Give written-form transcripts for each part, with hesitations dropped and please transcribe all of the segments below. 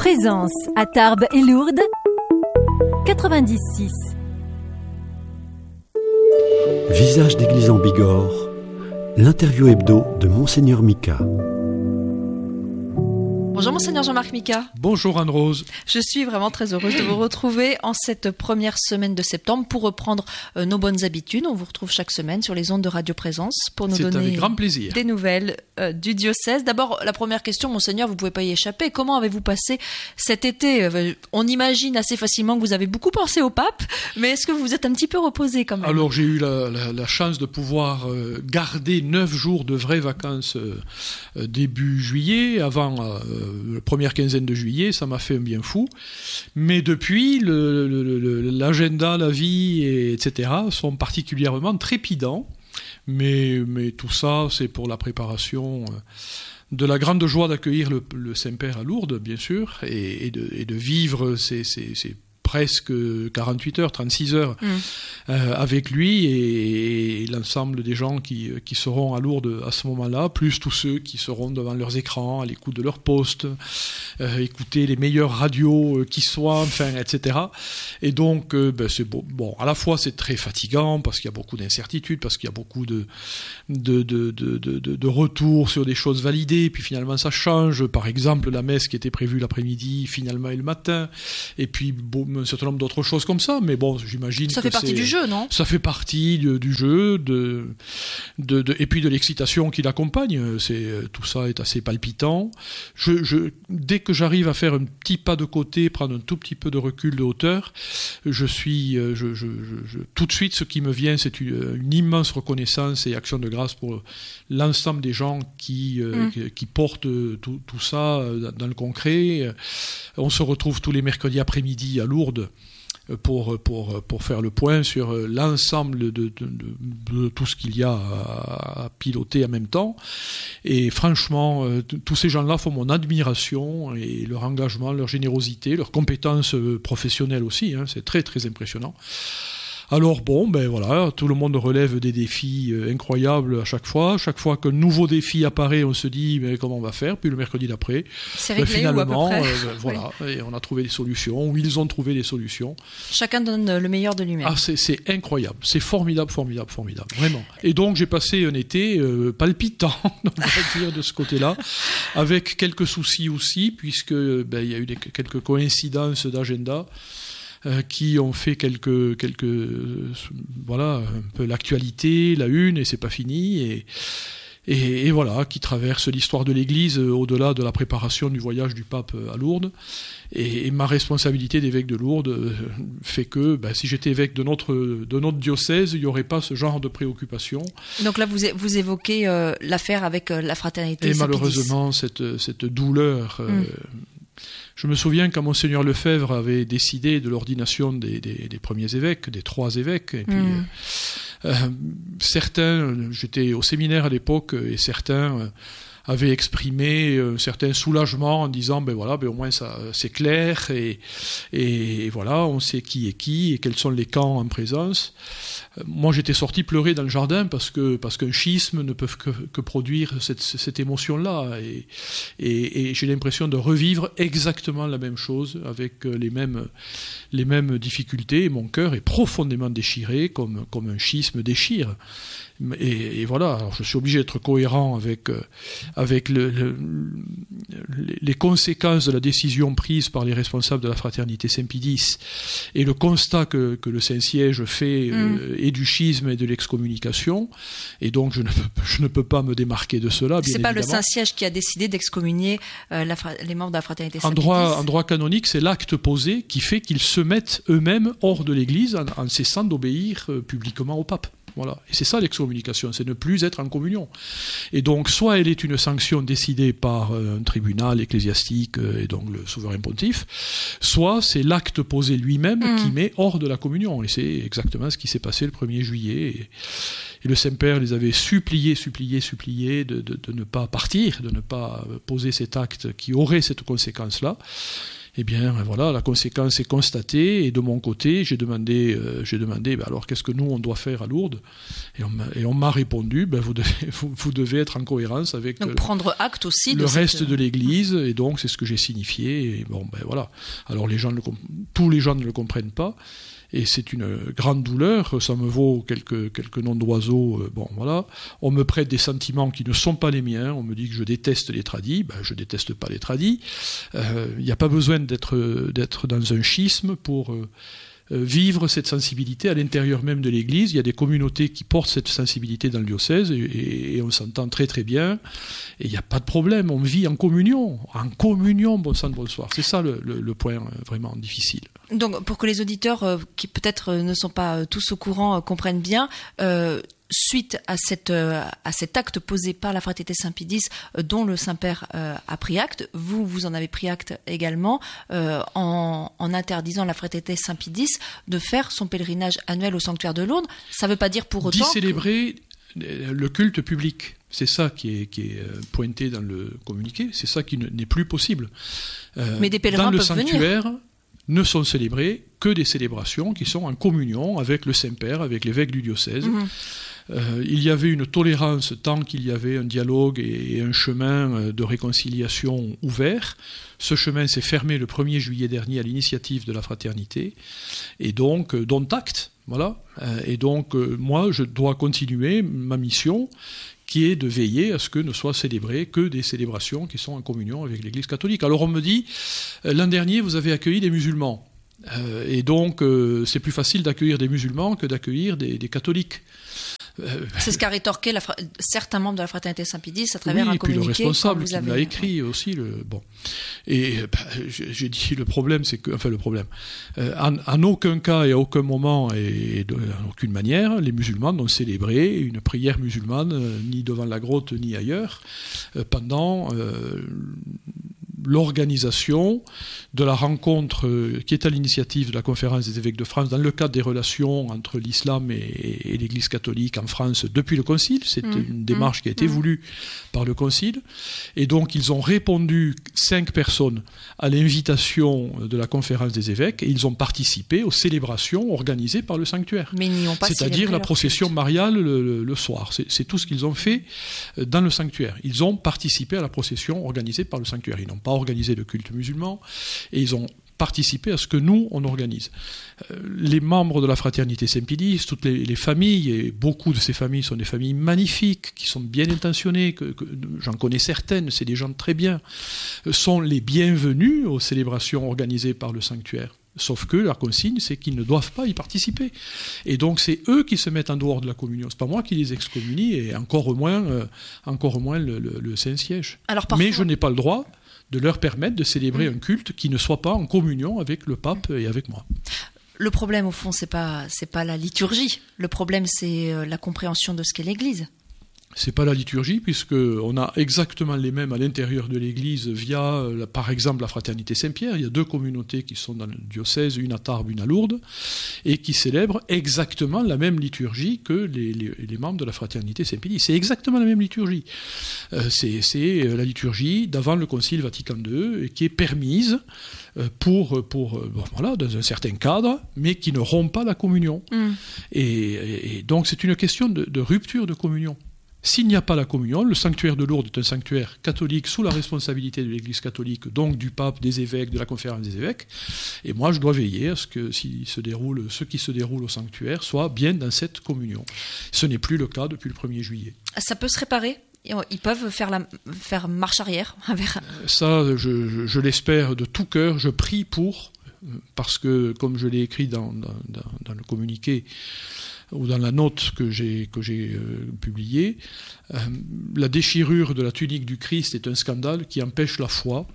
Présence à Tarbes et Lourdes 96. Visage d'église en Bigorre, l'interview hebdo de Monseigneur Mika. Bonjour Monseigneur Jean-Marc Mika. Bonjour Anne-Rose. Je suis vraiment très heureuse de vous retrouver en cette première semaine de septembre pour reprendre nos bonnes habitudes. On vous retrouve chaque semaine sur les ondes de Radio Présence pour nous donner avec grand plaisir. Des nouvelles du diocèse. D'abord, la première question, Monseigneur, vous ne pouvez pas y échapper. Comment avez-vous passé cet été ? On imagine assez facilement que vous avez beaucoup pensé au pape, mais est-ce que vous vous êtes un petit peu reposé quand même ? Alors j'ai eu la chance de pouvoir garder 9 jours de vraies vacances début juillet, avant la première quinzaine de juillet, ça m'a fait un bien fou. Mais depuis, l'agenda, la vie, etc. sont particulièrement trépidants. Mais tout ça, c'est pour la préparation de la grande joie d'accueillir le Saint-Père à Lourdes, bien sûr, et de vivre ces presque 48 heures, 36 heures avec lui et l'ensemble des gens qui seront à Lourdes à ce moment-là, plus tous ceux qui seront devant leurs écrans, à l'écoute de leur poste, écouter les meilleures radios qui soient, enfin, etc. Et donc, c'est beau. Bon, à la fois c'est très fatigant parce qu'il y a beaucoup d'incertitudes, parce qu'il y a beaucoup de retours sur des choses validées, puis finalement ça change. Par exemple, la messe qui était prévue l'après-midi, finalement est le matin, et puis un certain nombre d'autres choses comme ça, mais bon, j'imagine ça fait partie du jeu, non ? Ça fait partie du jeu, et puis de l'excitation qui l'accompagne. Tout ça est assez palpitant. Dès que j'arrive à faire un petit pas de côté, prendre un tout petit peu de recul de hauteur, tout de suite, ce qui me vient, c'est une immense reconnaissance et action de grâce pour l'ensemble des gens qui portent tout ça dans le concret. On se retrouve tous les mercredis après-midi à Lourdes pour faire le point sur l'ensemble de tout ce qu'il y a à piloter en même temps. Et franchement, tous ces gens-là font mon admiration, et leur engagement, leur générosité, leurs compétences professionnelles aussi, c'est très très impressionnant. Alors bon, voilà, tout le monde relève des défis incroyables à chaque fois. Chaque fois qu'un nouveau défi apparaît, on se dit comment on va faire. Puis le mercredi d'après, c'est réglé, finalement, ou à peu près. voilà, et on a trouvé des solutions, ou ils ont trouvé des solutions. Chacun donne le meilleur de lui-même. Ah, c'est incroyable, c'est formidable, vraiment. Et donc j'ai passé un été palpitant, on va dire, de ce côté-là, avec quelques soucis aussi, puisque il y a eu quelques coïncidences d'agenda. Qui ont fait voilà, un peu l'actualité, la une, et c'est pas fini, et voilà, qui traverse l'histoire de l'Église au-delà de la préparation du voyage du pape à Lourdes. Et ma responsabilité d'évêque de Lourdes fait que si j'étais évêque de notre diocèse, il n'y aurait pas ce genre de préoccupation. Donc là, vous évoquez l'affaire avec la fraternité. Et malheureusement, cette douleur... Je me souviens quand Monseigneur Lefebvre avait décidé de l'ordination des premiers évêques, des 3 évêques, et puis certains, j'étais au séminaire à l'époque, et certains avaient exprimé un certain soulagement en disant au moins ça c'est clair, et voilà, on sait qui est qui et quels sont les camps en présence. Moi j'étais sorti pleurer dans le jardin parce qu'un schisme ne peut que produire cette émotion-là, et j'ai l'impression de revivre exactement la même chose avec les mêmes difficultés, et mon cœur est profondément déchiré comme un schisme déchire. Et voilà, alors je suis obligé d'être cohérent avec les conséquences de la décision prise par les responsables de la fraternité Saint-Pie-X, et le constat que le Saint-Siège fait et du schisme et de l'excommunication, et donc je ne peux pas me démarquer de cela, bien évidemment. C'est pas le Saint-Siège qui a décidé d'excommunier les membres de la fraternité Saint-Pie-X. En droit canonique, c'est l'acte posé qui fait qu'ils se mettent eux-mêmes hors de l'Église en cessant d'obéir publiquement au pape. Voilà. Et c'est ça l'excommunication, c'est ne plus être en communion. Et donc, soit elle est une sanction décidée par un tribunal ecclésiastique, et donc le souverain pontife, soit c'est l'acte posé lui-même qui met hors de la communion. Et c'est exactement ce qui s'est passé le 1er juillet. Et le Saint-Père les avait suppliés de ne pas partir, de ne pas poser cet acte qui aurait cette conséquence-là. Eh bien, voilà, la conséquence est constatée, et de mon côté, j'ai demandé, alors qu'est-ce que nous on doit faire à Lourdes ? Et on m'a répondu, vous devez être en cohérence avec donc prendre acte aussi le reste de l'Église, et donc c'est ce que j'ai signifié. Et voilà. Alors tous les gens ne le comprennent pas. Et c'est une grande douleur, ça me vaut quelques noms d'oiseaux, voilà. On me prête des sentiments qui ne sont pas les miens, on me dit que je déteste les tradis, je déteste pas les tradis. Il n'y a pas besoin d'être dans un schisme pour vivre cette sensibilité à l'intérieur même de l'Église. Il y a des communautés qui portent cette sensibilité dans le diocèse et on s'entend très très bien. Et il n'y a pas de problème, on vit en communion, bon sang de bonsoir. C'est ça le point vraiment difficile. Donc pour que les auditeurs qui peut-être ne sont pas tous au courant comprennent bien, suite à cet acte posé par la Fraternité Saint-Pédis, dont le Saint-Père a pris acte, vous en avez pris acte également, en interdisant à la Fraternité Saint-Pédis de faire son pèlerinage annuel au sanctuaire de Lourdes. Ça ne veut pas dire pour autant d'y célébrer le culte public. C'est ça qui est pointé dans le communiqué, c'est ça qui n'est plus possible. Mais des pèlerins peuvent venir. Dans le sanctuaire, ne sont célébrées que des célébrations qui sont en communion avec le Saint-Père, avec l'évêque du diocèse. Il y avait une tolérance tant qu'il y avait un dialogue et un chemin de réconciliation ouvert. Ce chemin s'est fermé le 1er juillet dernier à l'initiative de la fraternité, et donc dont acte. Voilà. Et donc moi, je dois continuer ma mission, qui est de veiller à ce que ne soient célébrées que des célébrations qui sont en communion avec l'Église catholique. Alors on me dit, l'an dernier, vous avez accueilli des musulmans, et donc c'est plus facile d'accueillir des musulmans que d'accueillir des catholiques. C'est ce qu'a rétorqué certains membres de la Fraternité Saint-Pédis à travers un communiqué. Et puis le responsable qui me l'a écrit aussi. Et j'ai dit le problème, c'est que, en aucun cas et à aucun moment et en aucune manière, les musulmans n'ont célébré une prière musulmane ni devant la grotte ni ailleurs pendant l'organisation de la rencontre qui est à l'initiative de la Conférence des évêques de France dans le cadre des relations entre l'islam et l'Église catholique en France depuis le Concile. C'est une démarche qui a été voulue par le Concile. Et donc ils ont répondu, 5 personnes, à l'invitation de la Conférence des évêques, et ils ont participé aux célébrations organisées par le sanctuaire. Mais ils n'y ont pas c'est-à-dire la procession mariale le soir. C'est tout ce qu'ils ont fait dans le sanctuaire. Ils ont participé à la procession organisée par le sanctuaire. Ils n'ont pas organisé le culte musulman, et ils ont participé à ce que nous, on organise. Les membres de la Fraternité Saint-Pédis, toutes les familles, et beaucoup de ces familles sont des familles magnifiques, qui sont bien intentionnées, que j'en connais certaines, c'est des gens très bien, sont les bienvenus aux célébrations organisées par le sanctuaire. Sauf que la consigne, c'est qu'ils ne doivent pas y participer. Et donc c'est eux qui se mettent en dehors de la communion. C'est pas moi qui les excommunie, et encore moins le Saint-Siège. Mais je n'ai pas le droit de leur permettre de célébrer un culte qui ne soit pas en communion avec le pape et avec moi. Le problème, au fond, c'est pas la liturgie. Le problème, c'est la compréhension de ce qu'est l'Église. C'est pas la liturgie, puisqu'on a exactement les mêmes à l'intérieur de l'Église via, par exemple, la Fraternité Saint-Pierre. Il y a 2 communautés qui sont dans le diocèse, une à Tarbes, une à Lourdes, et qui célèbrent exactement la même liturgie que les membres de la Fraternité Saint-Pédis. C'est exactement la même liturgie. C'est la liturgie d'avant le Concile Vatican II, et qui est permise dans un certain cadre, mais qui ne rompt pas la communion. Et donc c'est une question de rupture de communion. S'il n'y a pas la communion, le sanctuaire de Lourdes est un sanctuaire catholique sous la responsabilité de l'Église catholique, donc du pape, des évêques, de la conférence des évêques. Et moi, je dois veiller à ce que ce qui se déroule au sanctuaire soit bien dans cette communion. Ce n'est plus le cas depuis le 1er juillet. Ça peut se réparer ? Ils peuvent faire marche arrière vers... Ça, je l'espère de tout cœur. Je prie pour, parce que, comme je l'ai écrit dans le communiqué, ou dans la note que j'ai publiée, la déchirure de la tunique du Christ est un scandale qui empêche la foi,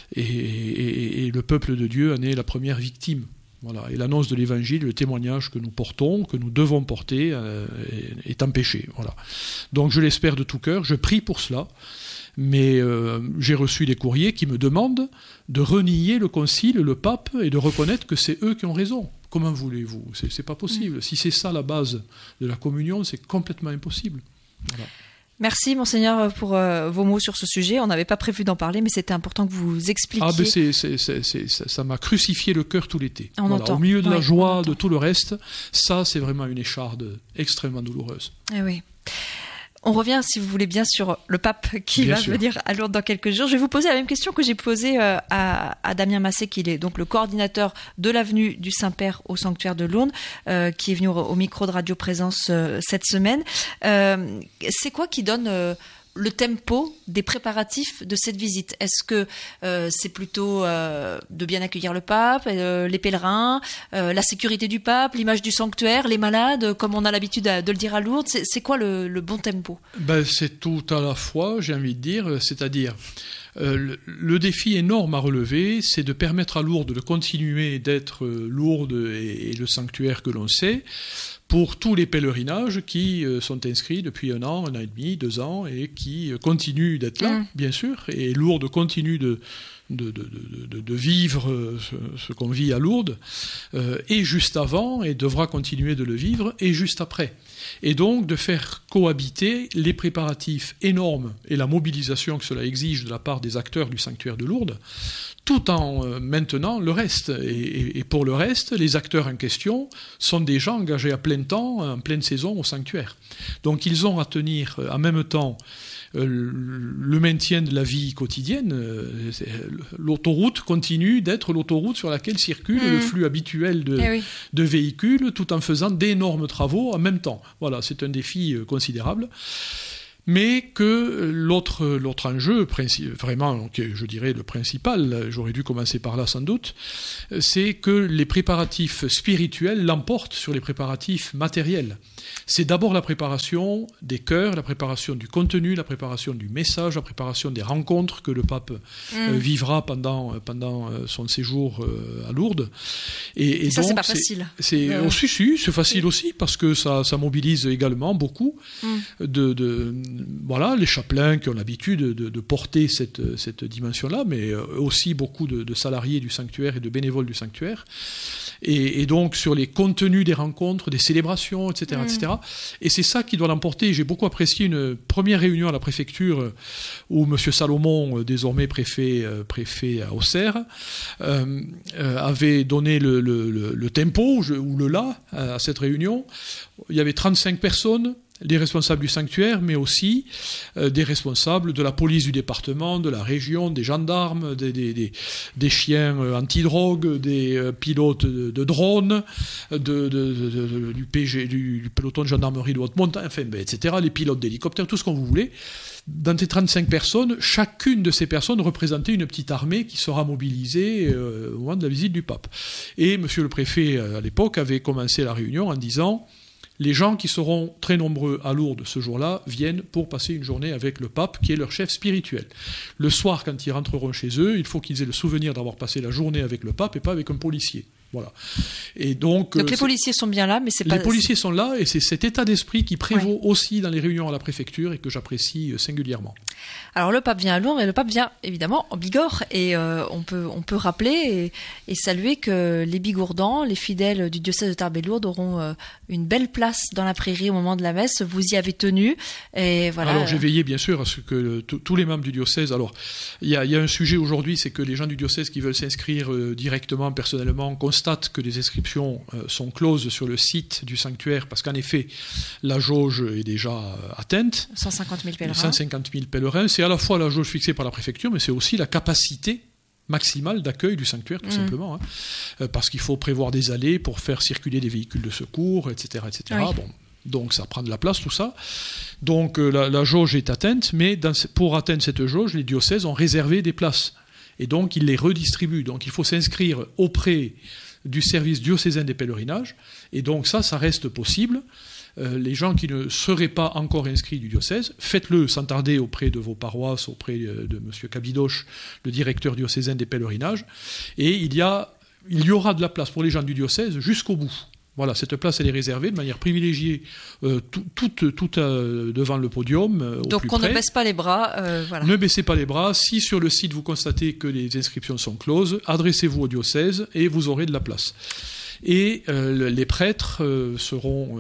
et le peuple de Dieu en est la première victime. Voilà. Et l'annonce de l'Évangile, le témoignage que nous portons, que nous devons porter, est empêché. Voilà. Donc je l'espère de tout cœur, je prie pour cela, mais j'ai reçu des courriers qui me demandent de renier le Concile, le pape, et de reconnaître que c'est eux qui ont raison. Comment voulez-vous ? C'est pas possible. Si c'est ça la base de la communion, c'est complètement impossible. Voilà. Merci Monseigneur pour vos mots sur ce sujet. On n'avait pas prévu d'en parler, mais c'était important que vous expliquiez. Ah, ben ça m'a crucifié le cœur tout l'été. Entend. Au milieu de la joie, de tout le reste, ça c'est vraiment une écharde extrêmement douloureuse. Eh oui. On revient, si vous voulez bien, sur le pape qui va venir à Lourdes dans quelques jours. Je vais vous poser la même question que j'ai posée à Damien Massé, qui est donc le coordinateur de l'avenue du Saint-Père au sanctuaire de Lourdes, qui est venu au micro de Radio Présence cette semaine. C'est quoi qui donne le tempo des préparatifs de cette visite? Est-ce que c'est plutôt de bien accueillir le pape, les pèlerins, la sécurité du pape, l'image du sanctuaire, les malades, comme on a l'habitude de le dire à Lourdes? C'est quoi le bon tempo? C'est tout à la fois, j'ai envie de dire, c'est-à-dire le défi énorme à relever, c'est de permettre à Lourdes de continuer d'être Lourdes et le sanctuaire que l'on sait, pour tous les pèlerinages qui sont inscrits depuis 1 an, 1 an et demi, 2 ans, et qui continuent d'être là, bien sûr, et Lourdes continue de vivre ce qu'on vit à Lourdes, et juste avant, et devra continuer de le vivre, et juste après. Et donc de faire cohabiter les préparatifs énormes et la mobilisation que cela exige de la part des acteurs du sanctuaire de Lourdes, tout en maintenant le reste. Et pour le reste, les acteurs en question sont des gens engagés à plein temps, en pleine saison au sanctuaire. Donc ils ont à tenir en même temps le maintien de la vie quotidienne. L'autoroute continue d'être l'autoroute sur laquelle circule le flux habituel de véhicules, tout en faisant d'énormes travaux en même temps. Voilà, c'est un défi considérable. Mais que l'autre enjeu, vraiment, je dirais le principal, j'aurais dû commencer par là sans doute, c'est que les préparatifs spirituels l'emportent sur les préparatifs matériels. C'est d'abord la préparation des cœurs, la préparation du contenu, la préparation du message, la préparation des rencontres que le pape vivra pendant son séjour à Lourdes. Et ça, donc, c'est pas facile. C'est facile aussi, parce que ça mobilise également beaucoup voilà, les chapelains qui ont l'habitude de porter cette dimension-là, mais aussi beaucoup de salariés du sanctuaire et de bénévoles du sanctuaire. Et donc sur les contenus des rencontres, des célébrations, etc. Et c'est ça qui doit l'emporter. J'ai beaucoup apprécié une première réunion à la préfecture où M. Salomon, désormais préfet à Auxerre, avait donné le tempo ou le là à cette réunion. Il y avait 35 personnes, les responsables du sanctuaire, mais aussi des responsables de la police du département, de la région, des gendarmes, des chiens antidrogue, des pilotes de drones, du peloton de gendarmerie de haute montagne, etc., les pilotes d'hélicoptères, tout ce qu'on vous voulez. Dans ces 35 personnes, chacune de ces personnes représentait une petite armée qui sera mobilisée au moment de la visite du pape. Et monsieur le préfet, à l'époque, avait commencé la réunion en disant: les gens qui seront très nombreux à Lourdes ce jour-là viennent pour passer une journée avec le pape, qui est leur chef spirituel. Le soir, quand ils rentreront chez eux, il faut qu'ils aient le souvenir d'avoir passé la journée avec le pape et pas avec un policier. Voilà. Et donc les policiers sont bien là, mais c'est pas... Les policiers sont là, et c'est cet état d'esprit qui prévaut aussi dans les réunions à la préfecture et que j'apprécie singulièrement. Alors le pape vient à Lourdes, et le pape vient évidemment en Bigorre, et on peut rappeler et saluer que les Bigourdans, les fidèles du diocèse de Tarbes et Lourdes, auront une belle place dans la prairie au moment de la messe. Vous y avez tenu, et voilà. Alors j'ai veillé bien sûr à ce que tous les membres du diocèse. Alors il y a un sujet aujourd'hui, c'est que les gens du diocèse qui veulent s'inscrire directement, personnellement, constatent que les inscriptions sont closes sur le site du sanctuaire, parce qu'en effet la jauge est déjà atteinte. 150 000 pèlerins. 150 000 pèlerins, c'est à la fois la jauge fixée par la préfecture, mais c'est aussi la capacité maximale d'accueil du sanctuaire, tout simplement, parce qu'il faut prévoir des allées pour faire circuler des véhicules de secours, etc. Oui. Bon, donc ça prend de la place, tout ça. Donc la jauge est atteinte, mais pour atteindre cette jauge, les diocèses ont réservé des places, et donc ils les redistribuent. Donc il faut s'inscrire auprès du service diocésain des pèlerinages, et donc ça reste possible. Les gens qui ne seraient pas encore inscrits du diocèse, faites-le sans tarder auprès de vos paroisses, auprès de M. Kabidoche, le directeur diocésain des pèlerinages, et il y aura de la place pour les gens du diocèse jusqu'au bout. Voilà, cette place elle est réservée de manière privilégiée, toute devant le podium. Donc on ne baisse pas les bras. Voilà. Ne baissez pas les bras. Si sur le site vous constatez que les inscriptions sont closes, adressez-vous au diocèse et vous aurez de la place. Et les prêtres seront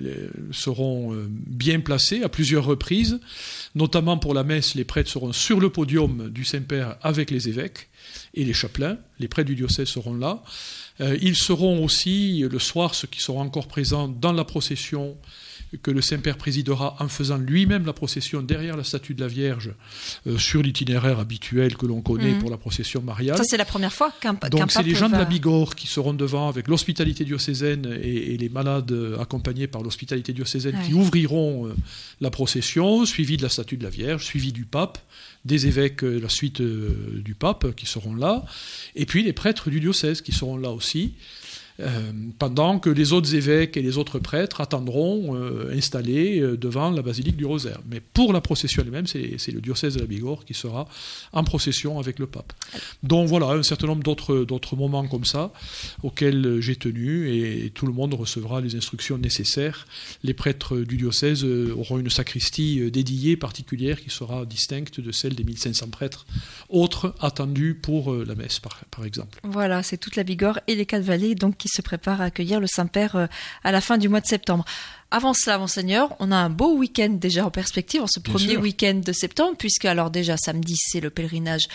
bien placés à plusieurs reprises, notamment pour la messe, les prêtres seront sur le podium du Saint-Père avec les évêques et les chapelains, les prêtres du diocèse seront là. Ils seront aussi, le soir, ceux qui seront encore présents dans la procession que le Saint-Père présidera en faisant lui-même la procession derrière la statue de la Vierge sur l'itinéraire habituel que l'on connaît pour la procession mariale. Ça, c'est la première fois qu'un pape... Donc, c'est les gens de la Bigorre qui seront devant avec l'hospitalité diocésaine et les malades accompagnés par l'hospitalité diocésaine qui ouvriront la procession, suivis de la statue de la Vierge, suivis du pape, des évêques, la suite du pape qui seront là, et puis les prêtres du diocèse qui seront là aussi. Pendant que les autres évêques et les autres prêtres attendront installés devant la basilique du Rosaire. Mais pour la procession elle-même, c'est le diocèse de la Bigorre qui sera en procession avec le pape. Donc voilà, un certain nombre d'autres moments comme ça auxquels j'ai tenu, et tout le monde recevra les instructions nécessaires. Les prêtres du diocèse auront une sacristie dédiée particulière qui sera distincte de celle des 1500 prêtres autres attendus pour la messe, par exemple. Voilà, c'est toute la Bigorre et les 4 vallées donc qui se prépare à accueillir le Saint-Père à la fin du mois de septembre. Avant cela, Monseigneur, on a un beau week-end déjà en perspective, en ce premier week-end de septembre, puisque alors déjà samedi, c'est le pèlerinage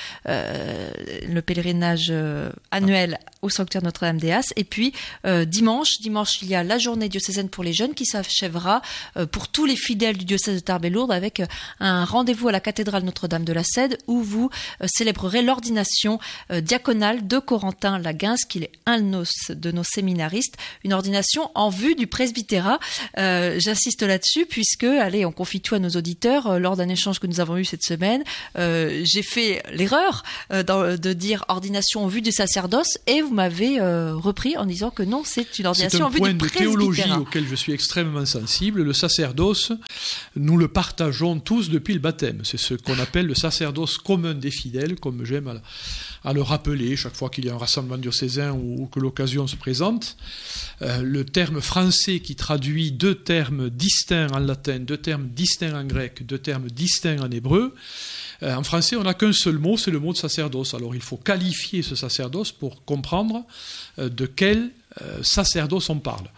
annuel au sanctuaire Notre-Dame-des-As, et puis dimanche, il y a la journée diocésaine pour les jeunes qui s'achèvera pour tous les fidèles du diocèse de Tarbes et Lourdes avec un rendez-vous à la cathédrale Notre-Dame de la Cède où vous célébrerez l'ordination diaconale de Corentin Laguens, qui est un de nos séminaristes, une ordination en vue du presbytérat. J'insiste là-dessus puisque, allez, on confie tout à nos auditeurs. Lors d'un échange que nous avons eu cette semaine, j'ai fait l'erreur de dire ordination en vue du sacerdoce et vous m'avez repris en disant que non, c'est une ordination en vue du presbytérat. C'est un point de théologie auquel je suis extrêmement sensible. Le sacerdoce, nous le partageons tous depuis le baptême. C'est ce qu'on appelle le sacerdoce commun des fidèles, comme j'aime à le rappeler chaque fois qu'il y a un rassemblement diocésain ou que l'occasion se présente. Le terme français qui traduit 2 termes distincts en latin, 2 termes distincts en grec, 2 termes distincts en hébreu. En français, on n'a qu'un seul mot, c'est le mot de sacerdoce. Alors il faut qualifier ce sacerdoce pour comprendre de quel sacerdoce on parle.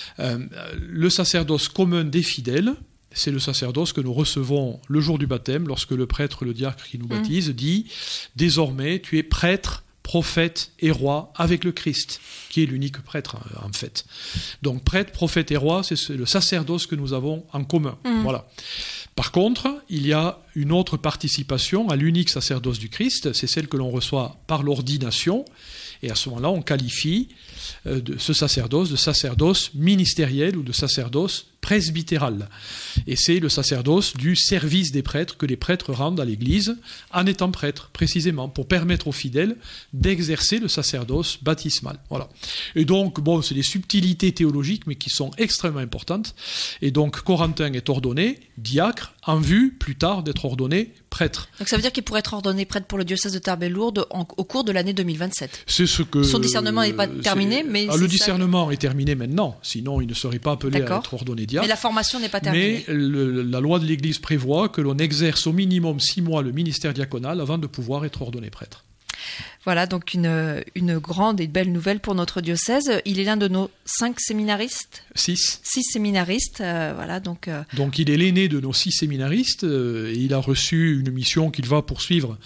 Le sacerdoce commun des fidèles, c'est le sacerdoce que nous recevons le jour du baptême, lorsque le prêtre, le diacre qui nous baptise, dit « Désormais, tu es prêtre, prophète et roi avec le Christ », qui est l'unique prêtre en fait. Donc prêtre, prophète et roi, c'est le sacerdoce que nous avons en commun. Voilà. Par contre, il y a une autre participation à l'unique sacerdoce du Christ, c'est celle que l'on reçoit par l'ordination, et à ce moment-là, on qualifie ce sacerdoce de sacerdoce ministériel ou de sacerdoce presbytéral. Et c'est le sacerdoce du service des prêtres que les prêtres rendent à l'Église en étant prêtres, précisément, pour permettre aux fidèles d'exercer le sacerdoce baptismal. Voilà. Et donc, bon, c'est des subtilités théologiques, mais qui sont extrêmement importantes. Et donc, Corentin est ordonné diacre en vue, plus tard, d'être ordonné prêtre. Donc ça veut dire qu'il pourrait être ordonné prêtre pour le diocèse de Tarbes et Lourdes au cours de l'année 2027. C'est ce que... Son discernement n'est pas terminé, mais... le discernement est terminé maintenant, sinon il ne serait pas appelé à être ordonné diacre. Mais la formation n'est pas terminée. Mais la loi de l'Église prévoit que l'on exerce au minimum 6 mois le ministère diaconal avant de pouvoir être ordonné prêtre. Voilà, donc une grande et belle nouvelle pour notre diocèse. Il est l'un de nos 5 séminaristes. 6 séminaristes, voilà, donc... Donc il est l'aîné de nos 6 séminaristes, et il a reçu une mission qu'il va poursuivre,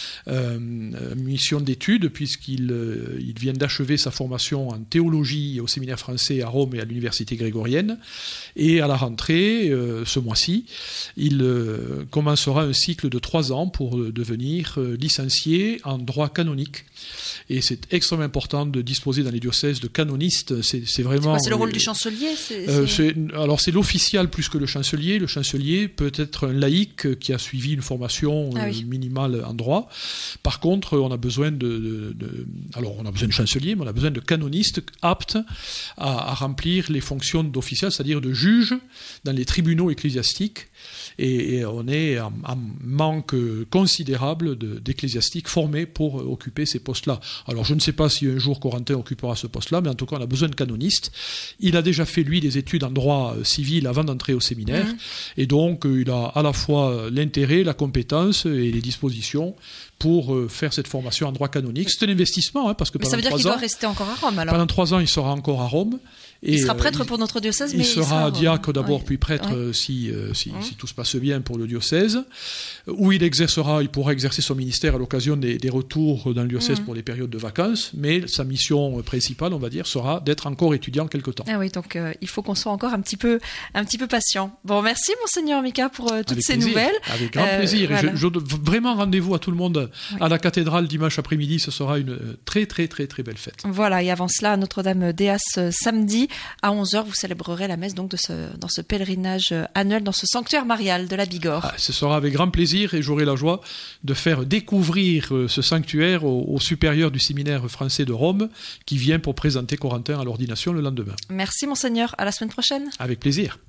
mission d'études, puisqu'il vient d'achever sa formation en théologie au séminaire français à Rome et à l'université grégorienne, et à la rentrée, ce mois-ci, il commencera un cycle de 3 ans pour devenir licencié en droit canonique. Et c'est extrêmement important de disposer dans les diocèses de canonistes. C'est vraiment... C'est le rôle du chancelier Alors c'est l'official plus que le chancelier. Le chancelier peut être un laïc qui a suivi une formation minimale en droit. Par contre, on a besoin alors on a besoin de chancelier, mais on a besoin de canonistes aptes à remplir les fonctions d'official, c'est-à-dire de juge dans les tribunaux ecclésiastiques. Et on est en manque considérable d'ecclésiastiques formés pour occuper ces postes-là. Alors je ne sais pas si un jour Corentin occupera ce poste-là, mais en tout cas on a besoin de canonistes. Il a déjà fait lui des études en droit civil avant d'entrer au séminaire, et donc il a à la fois l'intérêt, la compétence et les dispositions pour faire cette formation en droit canonique. C'est un investissement, parce que mais ça veut dire qu'il doit rester encore à Rome alors. Pendant 3 ans, il sera encore à Rome. Et il sera prêtre pour notre diocèse, mais il sera diacre d'abord, puis prêtre si tout se passe bien pour le diocèse, où il pourra exercer son ministère à l'occasion des retours dans le diocèse pour les périodes de vacances, mais sa mission principale, on va dire, sera d'être encore étudiant quelque temps. Ah oui, donc il faut qu'on soit encore un petit peu patient. Bon, merci Monseigneur Mika pour toutes ces nouvelles. Avec grand plaisir. Voilà. Et je vraiment rendez-vous à tout le monde à la cathédrale dimanche après-midi, ce sera une très très très très belle fête. Voilà, et avant cela, à Notre-Dame-Déas samedi à 11h, vous célébrerez la messe donc dans ce pèlerinage annuel, dans ce sanctuaire marial de la Bigorre. Ce sera avec grand plaisir et j'aurai la joie de faire découvrir ce sanctuaire au supérieur du séminaire français de Rome qui vient pour présenter Corentin à l'ordination le lendemain. Merci Monseigneur, à la semaine prochaine. Avec plaisir.